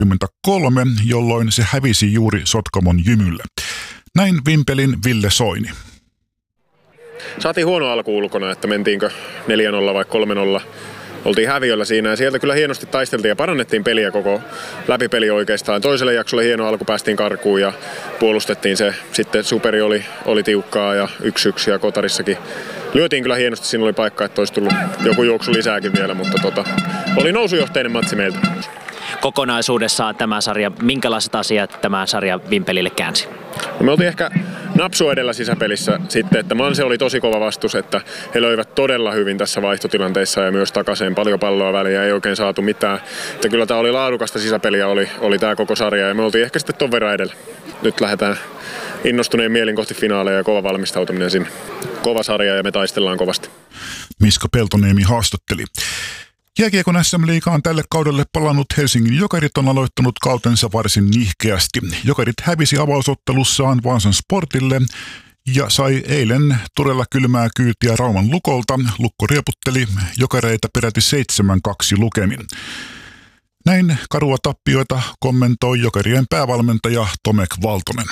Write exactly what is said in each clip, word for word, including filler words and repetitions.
kolme, jolloin se hävisi juuri Sotkamon Jymylle. Näin Vimpelin Ville Soini. Saatiin huono alku ulkona, että mentiinkö neljä nolla vai kolme nolla. Oltiin häviöllä siinä ja sieltä kyllä hienosti taisteltiin ja parannettiin peliä koko läpipeli oikeastaan. Toiselle jaksolle hieno alku, päästiin karkuun ja puolustettiin se. Sitten superi oli, oli tiukkaa ja yksi yksi ja kotarissakin lyötiin kyllä hienosti. Siinä oli paikka, että olisi tullut joku juoksu lisääkin vielä, mutta tota, oli nousujohteinen matsi meiltä. Kokonaisuudessaan tämä sarja, minkälaiset asiat tämä sarja Vimpelille käänsi? No me oltiin ehkä napsu edellä sisäpelissä sitten, että Manse oli tosi kova vastus, että he löivät todella hyvin tässä vaihtotilanteessa ja myös takaisin paljon palloa väliä, ei oikein saatu mitään. Että kyllä tämä oli laadukasta sisäpeliä, oli, oli tämä koko sarja ja me oltiin ehkä sitten ton verran edellä. Nyt lähdetään innostuneen mielin kohti finaaleja ja kova valmistautuminen sinne. Kova sarja ja me taistellaan kovasti. Miska Peltoniemi haastatteli. Jääkiekon S M-liigaan tälle kaudelle palannut Helsingin Jokerit on aloittanut kautensa varsin nihkeästi. Jokerit hävisi avausottelussaan Vaasan Sportille ja sai eilen todella kylmää kyytiä Rauman Lukolta. Lukko rieputteli Jokereita peräti seitsemän kaksi lukemin. Näin karua tappioita kommentoi Jokerien päävalmentaja Tomek Valtonen.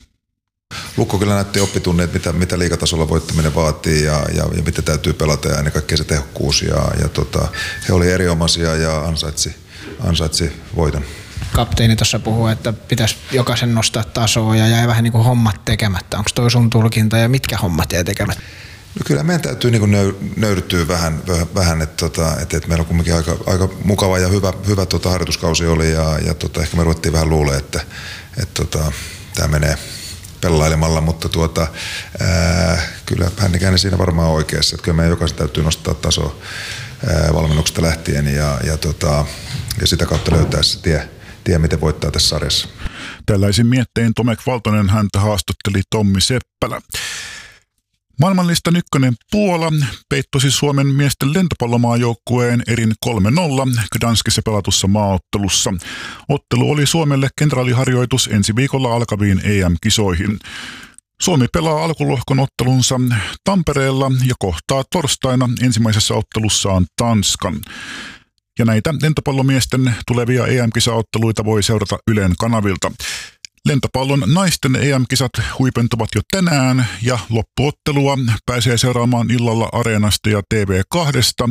Lukko kyllä näytti oppitunnit, mitä, mitä liigatasolla voittaminen vaatii ja, ja, ja mitä täytyy pelata ja ennen kaikkea se tehokkuus. Ja, ja tota, he oli erinomaisia ja ansaitsi, ansaitsi voiton. Kapteeni tuossa puhuu, että pitäisi jokaisen nostaa tasoa ja jäi vähän niin kuin hommat tekemättä. Onko toi sun tulkinta ja mitkä hommat jäi tekemättä? No kyllä meidän täytyy niin kuin nöy, nöyrtyä vähän, vähän että, tota, että, että meillä on kuitenkin aika, aika mukava ja hyvä, hyvä tota, harjoituskausi oli ja, ja tota, ehkä me ruvettiin vähän luulemaan, että, että tota, tämä menee pelailemalla, mutta tuota, ää, kyllä Hännikäinen siinä varmaan on oikeassa, että kyllä meidän jokaisen täytyy nostaa tasoa ää, valmennuksesta lähtien ja, ja, tota, ja sitä kautta löytää se tie, tie, miten voittaa tässä sarjassa. Tällaisin miettein Tomek Valtonen häntä haastatteli Tommi Seppälä. Maailmanlistan ykkönen Puola peittosi Suomen miesten lentopallomaajoukkueen erin kolme nolla Gdanskissa pelatussa maaottelussa. Ottelu oli Suomelle kenraaliharjoitus ensi viikolla alkaviin E M-kisoihin. Suomi pelaa alkulohkon ottelunsa Tampereella ja kohtaa torstaina ensimmäisessä ottelussaan Tanskan. Ja näitä lentopallomiesten tulevia E M-kisaotteluita voi seurata Ylen kanavilta. Lentopallon naisten E M-kisat huipentuvat jo tänään ja loppuottelua pääsee seuraamaan illalla Areenasta ja T V kahdesta.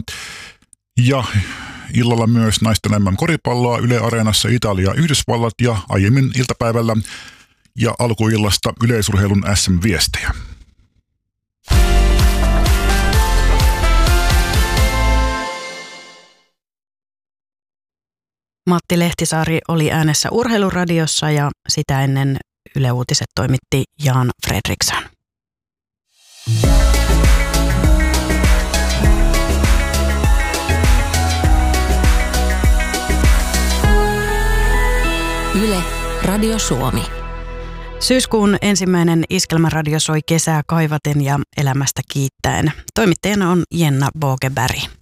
Ja illalla myös naisten M M-koripalloa Yle Areenassa Italia Yhdysvallat ja aiemmin iltapäivällä ja alkuillasta yleisurheilun S M-viestejä. Matti Lehtisaari oli äänessä Urheiluradiossa ja sitä ennen Yle Uutiset toimitti Jan Fredriksson. Yle Radio Suomi. Syyskuun ensimmäinen Iskelmäradio soi kesää kaivaten ja elämästä kiittäen. Toimittajana on Jenna Bogeberg.